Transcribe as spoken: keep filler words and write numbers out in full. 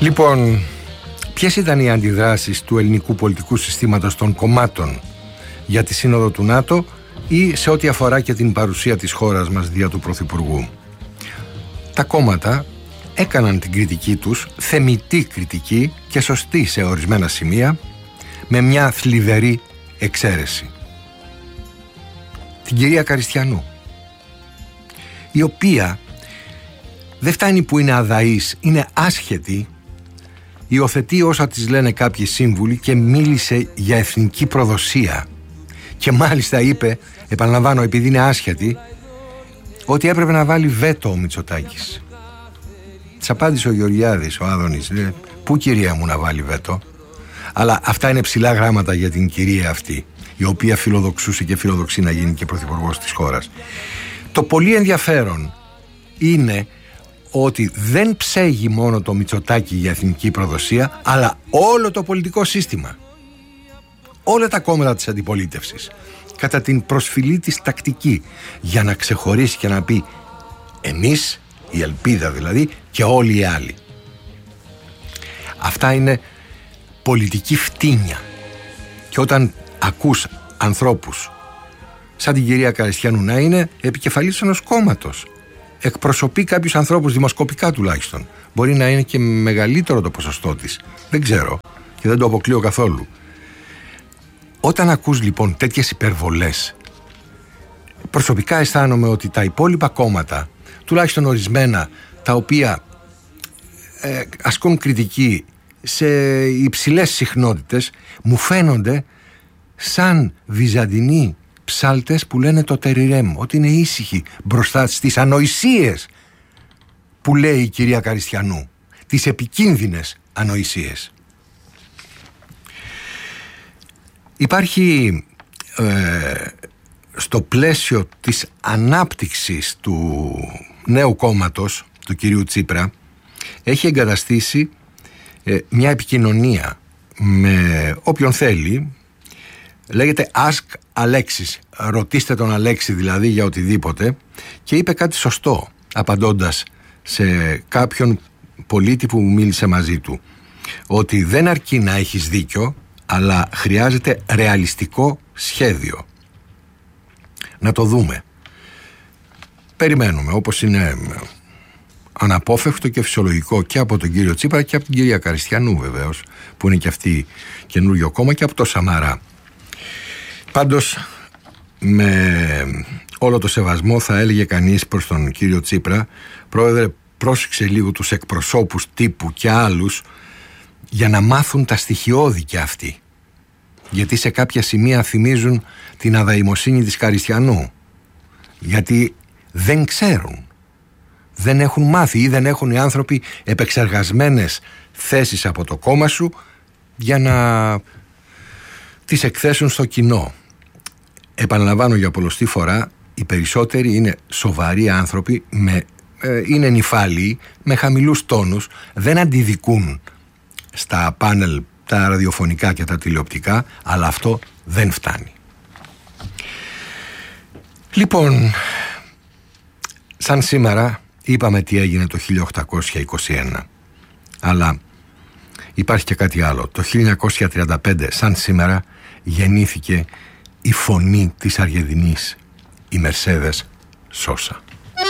Λοιπόν, ποιες ήταν οι αντιδράσεις του ελληνικού πολιτικού συστήματος των κομμάτων για τη σύνοδο του ΝΑΤΟ ή σε ό,τι αφορά και την παρουσία της χώρας μας δια του Πρωθυπουργού? Τα κόμματα έκαναν την κριτική τους, θεμιτή κριτική και σωστή σε ορισμένα σημεία, με μια θλιβερή εξαίρεση. Την κυρία Καριστιανού, η οποία δεν φτάνει που είναι αδαής, είναι άσχετη, υιοθετεί όσα της λένε κάποιοι σύμβουλοι και μίλησε για εθνική προδοσία. Και μάλιστα είπε, επαναλαμβάνω επειδή είναι άσχετη, ότι έπρεπε να βάλει βέτο ο Μητσοτάκης. Της απάντησε ο Γεωργιάδης, ο Άδωνης, λέει, πού κυρία μου να βάλει βέτο? Αλλά αυτά είναι ψηλά γράμματα για την κυρία αυτή, η οποία φιλοδοξούσε και φιλοδοξεί να γίνει και πρωθυπουργός της χώρας. Το πολύ ενδιαφέρον είναι ότι δεν ψέγει μόνο το Μητσοτάκη για εθνική προδοσία, αλλά όλο το πολιτικό σύστημα. Όλα τα κόμματα της αντιπολίτευσης, κατά την προσφυλή της τακτική, για να ξεχωρίσει και να πει εμείς, η ελπίδα δηλαδή, και όλοι οι άλλοι. Αυτά είναι πολιτική φτύνια. Και όταν ακούς ανθρώπους σαν την κυρία Καριστιανού να είναι επικεφαλής ενός κόμματος, εκπροσωπεί κάποιους ανθρώπους, δημοσκοπικά τουλάχιστον, μπορεί να είναι και μεγαλύτερο το ποσοστό της, δεν ξέρω και δεν το αποκλείω καθόλου. Όταν ακούς λοιπόν τέτοιες υπερβολές, προσωπικά αισθάνομαι ότι τα υπόλοιπα κόμματα, τουλάχιστον ορισμένα, τα οποία ε, ασκούν κριτική σε υψηλές συχνότητες, μου φαίνονται σαν βυζαντινοί ψάλτες που λένε το τεριρέμ, ότι είναι ήσυχοι μπροστά στις ανοησίες που λέει η κυρία Καριστιανού, τις επικίνδυνες ανοησίες. Υπάρχει ε, στο πλαίσιο της ανάπτυξης του νέου κόμματος του κυρίου Τσίπρα, έχει εγκαταστήσει ε, μια επικοινωνία με όποιον θέλει. Λέγεται Ask Alexis, ρωτήστε τον Αλέξη δηλαδή για οτιδήποτε, και είπε κάτι σωστό απαντώντας σε κάποιον πολίτη που μίλησε μαζί του, ότι δεν αρκεί να έχεις δίκιο, αλλά χρειάζεται ρεαλιστικό σχέδιο. Να το δούμε. Περιμένουμε, όπως είναι αναπόφευκτο και φυσιολογικό και από τον κύριο Τσίπρα και από την κυρία Καριστιανού βεβαίως, που είναι και αυτή καινούριο κόμμα, και από το Σαμαρά. Πάντως, με όλο το σεβασμό θα έλεγε κανείς προς τον κύριο Τσίπρα, πρόεδρε, πρόσεξε λίγο τους εκπροσώπους τύπου και άλλους για να μάθουν τα στοιχειώδη και αυτοί. Γιατί σε κάποια σημεία θυμίζουν την αδαημοσύνη της Καριστιανού. Γιατί δεν ξέρουν. Δεν έχουν μάθει ή δεν έχουν οι άνθρωποι επεξεργασμένες θέσεις από το κόμμα σου για να τις εκθέσουν στο κοινό. Επαναλαμβάνω για πολλοστή φορά, οι περισσότεροι είναι σοβαροί άνθρωποι, με, ε, είναι νηφάλιοι, με χαμηλούς τόνους, δεν αντιδικούν στα πάνελ τα ραδιοφωνικά και τα τηλεοπτικά, αλλά αυτό δεν φτάνει. Λοιπόν, σαν σήμερα είπαμε τι έγινε το χίλια οκτακόσια είκοσι ένα, αλλά υπάρχει και κάτι άλλο. Το χίλια εννιακόσια τριάντα πέντε, σαν σήμερα, γεννήθηκε η φωνή της Αργεντινής, η Μερσέδες Σόσα.